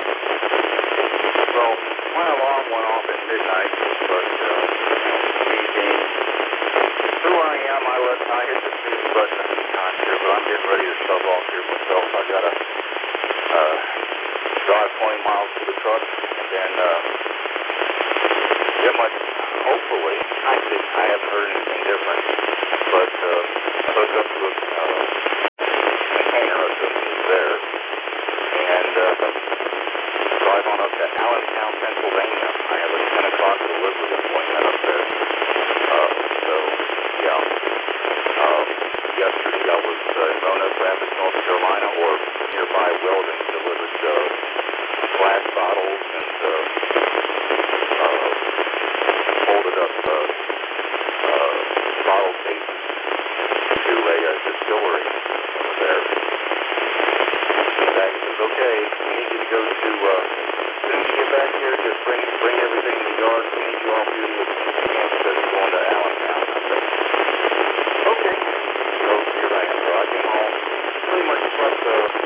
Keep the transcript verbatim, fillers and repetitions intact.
Well, my alarm went off at midnight, but uh, evening. So where I am, I let I hit the snooze button a few times here, but I'm getting ready to shove off here myself. I gotta uh, drive twenty miles to the truck, and then uh, get my. Hopefully, actually, I haven't heard anything different, but uh, hook up to a uh, container assuming it's there, and uh, drive on up to Allentown, Pennsylvania. I have a ten o'clock delivery appointment up there. Uh, so, yeah. Um, yesterday I was uh, in Roanoke Rapids, North Carolina, or nearby Weldon, delivered uh, glass bottles and uh, uh, folded up uh, uh, bottle cases to a uh, distillery over there. The guy says, okay, we need you to go to, uh, as soon as you get back here, just bring bring everything in the yard. We need you off duty as soon as you can because we're going to Allentown. I said, okay. So here I am. So I came home, pretty much slept uh,